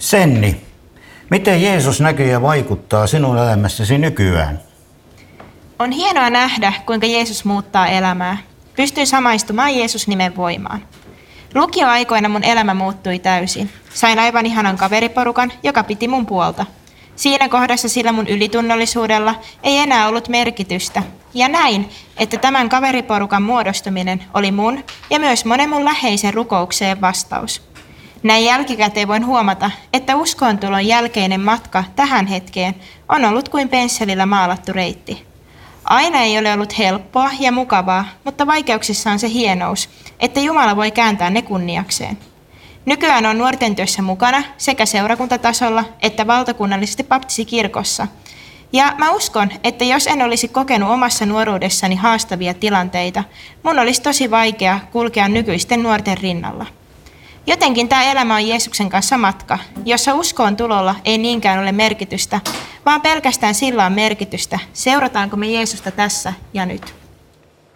Senni, miten Jeesus näkyy ja vaikuttaa sinun elämässäsi nykyään? On hienoa nähdä, kuinka Jeesus muuttaa elämää. Pystyin samaistumaan Jeesus-nimen voimaan. Lukioaikoina mun elämä muuttui täysin. Sain aivan ihanan kaveriporukan, joka piti mun puolta. Siinä kohdassa sillä mun ylitunnollisuudella ei enää ollut merkitystä. Ja näin, että tämän kaveriporukan muodostuminen oli mun ja myös monen mun läheisen rukoukseen vastaus. Näin jälkikäteen voin huomata, että uskontulon jälkeinen matka tähän hetkeen on ollut kuin pensselillä maalattu reitti. Aina ei ole ollut helppoa ja mukavaa, mutta vaikeuksissa on se hienous, että Jumala voi kääntää ne kunniakseen. Nykyään on nuorten työssä mukana sekä seurakuntatasolla että valtakunnallisesti baptistikirkossa. Ja mä uskon, että jos en olisi kokenut omassa nuoruudessani haastavia tilanteita, mun olisi tosi vaikea kulkea nykyisten nuorten rinnalla. Jotenkin tämä elämä on Jeesuksen kanssa matka, jossa uskoon tulolla ei niinkään ole merkitystä, vaan pelkästään sillä on merkitystä, seurataanko me Jeesusta tässä ja nyt.